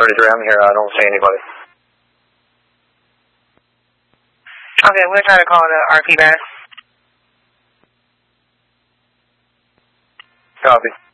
33, I'm here. I don't see anybody. Okay, we'll try to call the RP back. Copy.